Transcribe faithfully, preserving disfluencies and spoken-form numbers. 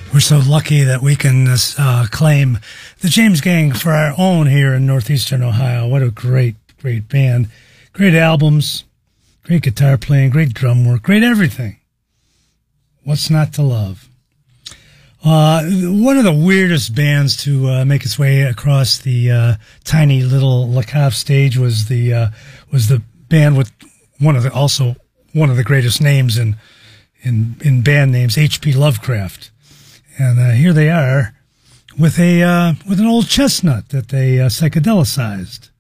We're so lucky that we can uh, claim the James Gang for our own here in northeastern Ohio. What a great, great band. Great albums, great guitar playing, great drum work, great everything. What's not to love? Uh, one of the weirdest bands to uh, make its way across the uh, tiny little LaCave stage was the uh, was the band with one of the also one of the greatest names in in in band names, H P Lovecraft. And uh, here they are with a uh, with an old chestnut that they uh, psychedelicized.